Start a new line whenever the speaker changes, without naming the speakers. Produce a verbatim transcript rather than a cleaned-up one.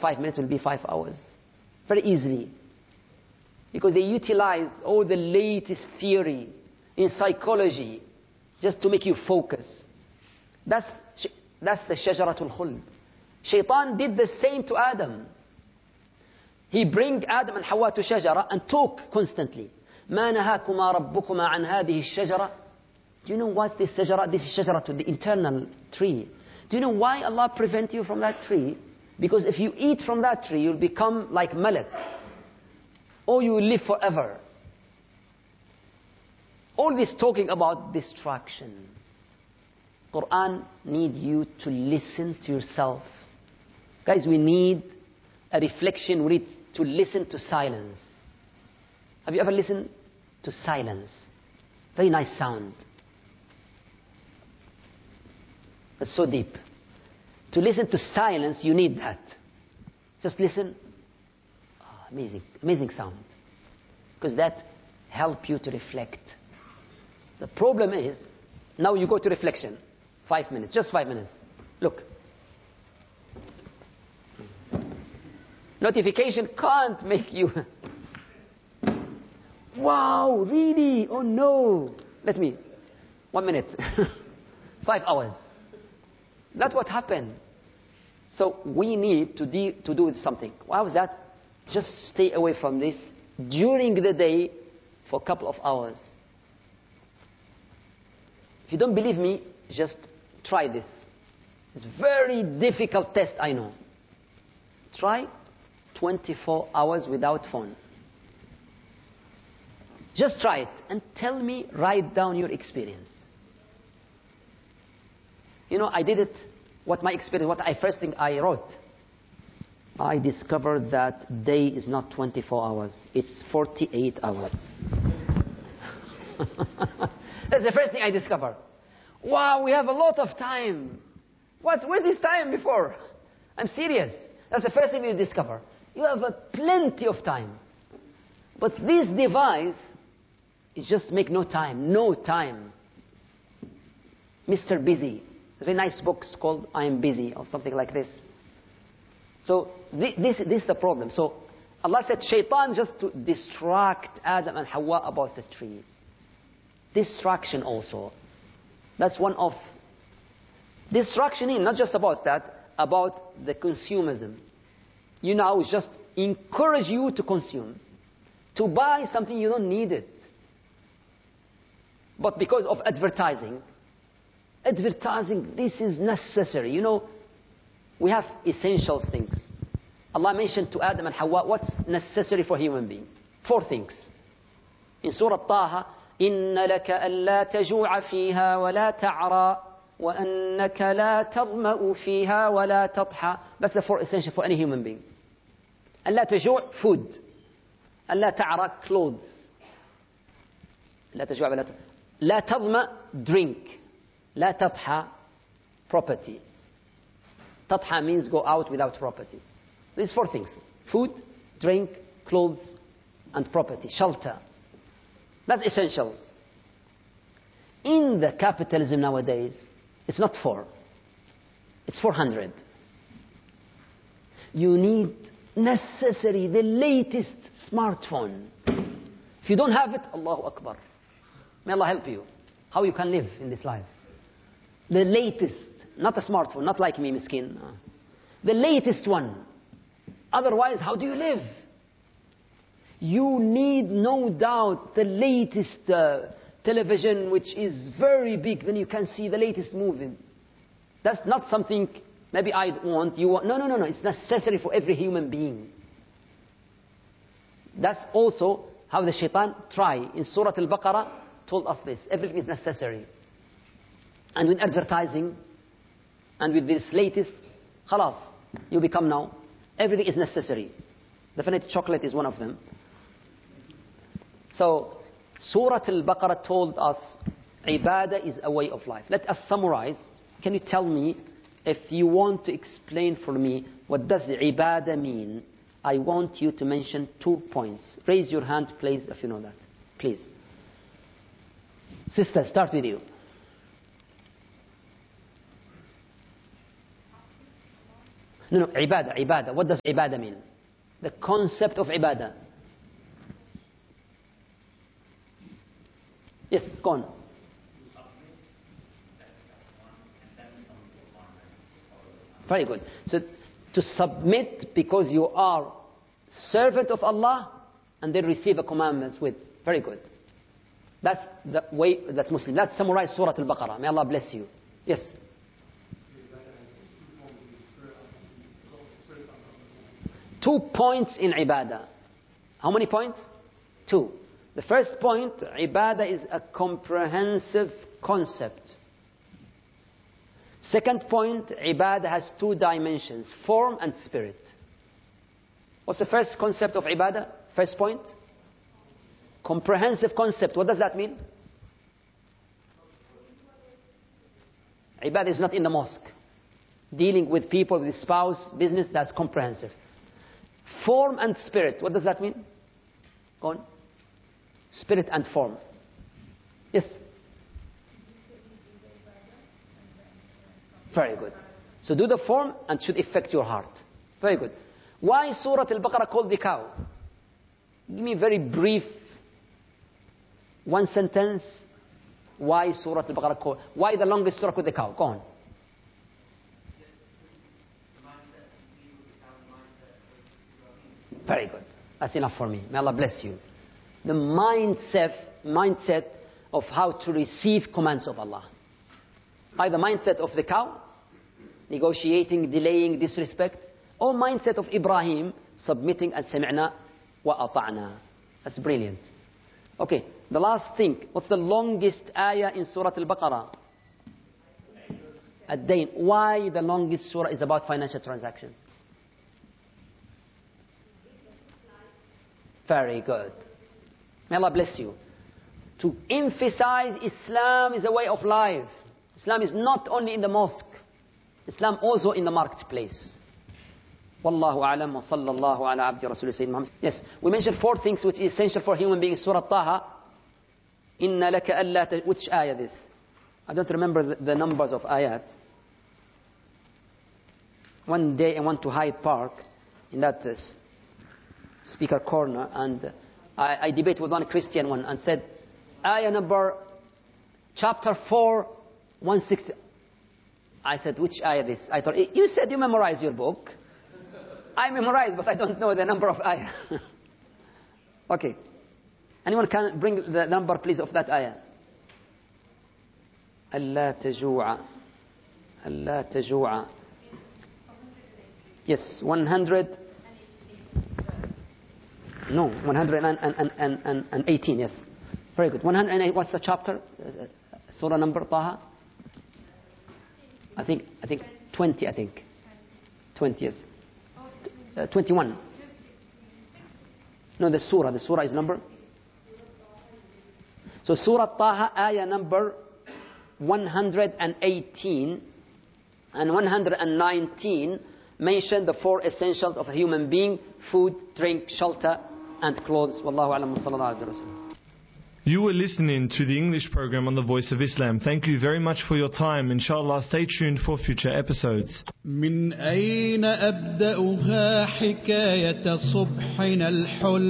five minutes will be five hours. Very easily. Because they utilize all the latest theory in psychology just to make you focus. That's, that's the shajaratul khuld. Shaitan did the same to Adam. He bring Adam and Hawa to shajara and talk constantly. ما نهاكما ربكما عن هذه الشجرة. Do you know what this shajara? This is shajara to the internal tree. Do you know why Allah prevent you from that tree? Because if you eat from that tree, you'll become like Malak. Or you will live forever. All this talking about distraction. Quran needs you to listen to yourself. Guys, we need a reflection. We need to listen to silence. Have you ever listened to silence? Very nice sound. It's so deep. To listen to silence, you need that. Just listen. Oh, amazing, amazing sound. Because that helps you to reflect. The problem is, now you go to reflection. Five minutes, just five minutes. Look. Notification can't make you... Wow, really? Oh no. Let me. One minute. Five hours. That's what happened. So we need to, de to do something. How is that? Just stay away from this during the day for a couple of hours. If you don't believe me, just try this. It's a very difficult test, I know. Try twenty-four hours without phone. Just try it and tell me, write down your experience. You know, I did it, what my experience, what I first thing I wrote. I discovered that day is not twenty-four hours, it's forty-eight hours. That's the first thing I discovered. Wow, we have a lot of time. What, where's this time before? I'm serious. That's the first thing you discover. You have a plenty of time. But this device, it just make no time, no time. Mister Busy. There's a very nice book called I Am Busy or something like this. So this, this, this is the problem. So Allah said shaitan just to distract Adam and Hawa about the tree. Distraction also. That's one of... Distraction in, not just about that, about the consumerism. You know, it's just encourage you to consume. To buy something you don't need it. But because of advertising, advertising, this is necessary. You know, we have essential things. Allah mentioned to Adam and Hawa what's necessary for human being. Four things. In Surah Taha, إِنَّ لَكَ أَلَّا تَجُوعَ فِيهَا وَلَا تَعْرَى وَأَنَّكَ لَا تَظْمَأُ فِيهَا وَلَا تَضْحَى. That's the four essential for any human being. أَلَّا تَجُوعَ, food. أَلَّا تَعْرَى, clothes. لا تجوع ولا تضحى. لا تظمأ, drink. لا تضحى, property. تضحى means go out without property. These four things. Food, drink, clothes, and property. Shelter. That's essentials. In the capitalism nowadays, it's not four. It's four hundred. You need necessary, the latest smartphone. If you don't have it, Allahu Akbar. May Allah help you. How you can live in this life. The latest, not a smartphone, not like me, miskin. The latest one. Otherwise, how do you live? You need, no doubt, the latest uh, television, which is very big. Then you can see the latest movie. That's not something maybe I want, you want. No, no, no, no. It's necessary for every human being. That's also how the shaitan try. In Surah Al-Baqarah, told us this. Everything is necessary. And with advertising, and with this latest, khalas, you become now, everything is necessary. Definitely chocolate is one of them. So, Surah Al-Baqarah told us, ibadah is a way of life. Let us summarize. Can you tell me, if you want to explain for me, what does ibadah mean? I want you to mention two points. Raise your hand, please, if you know that. Please. Sister, start with you. No, no, ibadah, ibadah. What does ibadah mean? The concept of ibadah. Yes, go on. Very good. So to submit because you are servant of Allah and then receive the commandments with. Very good. That's the way that's Muslim. Let's summarize Surah Al-Baqarah. May Allah bless you. Yes. Two points in ibadah. How many points? Two. The first point, ibadah is a comprehensive concept. Second point, ibadah has two dimensions, form and spirit. What's the first concept of ibadah? First point? Comprehensive concept. What does that mean? Ibadah is not in the mosque. Dealing with people, with spouse, business, that's comprehensive. Form and spirit. What does that mean? Go on. Spirit and form. Yes. Very good. So do the form and should affect your heart. Very good. Why Surah Al-Baqarah called the cow? Give me a very brief, one sentence. Why Surah Al-Baqarah called? Why the longest surah called the cow? Go on. Very good. That's enough for me. May Allah bless you. The mindset, mindset of how to receive commands of Allah. By the mindset of the cow, negotiating, delaying, disrespect, or mindset of Ibrahim, submitting and sami'na wa ata'na. That's brilliant. Okay, the last thing. What's the longest ayah in Surah Al-Baqarah? Ad-Dayn. Why the longest surah is about financial transactions? Very good. May Allah bless you. To emphasize Islam is a way of life. Islam is not only in the mosque. Islam also in the marketplace. Wallahu a'lam wa sallallahu ala abdi rasulih sayyidina Muhammad. Yes, we mentioned four things which is essential for human beings. Surah Taha. Inna laka alla ta... Which ayah this? I don't remember the, the numbers of ayat. One day I went to Hyde Park in that uh, speaker corner and uh, I, I debate with one Christian one and said, ayah number, chapter four, one sixty. I said, which ayah this? I thought, you said you memorize your book. I memorize, but I don't know the number of ayah. Okay. Anyone can bring the number, please, of that ayah? Allah taju'a. Allah taju'a. Yes, one hundred. No, one hundred eighteen, yes. Very good. one hundred eight, what's the chapter? Uh, surah number, Taha? I think, I think twenty, I think. twenty, yes. Uh, twenty-one. No, the surah. The surah is number. So Surah Taha, ayah number one hundred eighteen and one hundred nineteen mention the four essentials of a human being: food, drink, shelter, and clothes. Wallahu a'lam wa sallallahu alayhi wa sallam.
You were listening to the English program on the Voice of Islam. Thank you very much for your time. Inshallah, stay tuned for future episodes.
من أين أبدأها حكاية صبحنا الحلم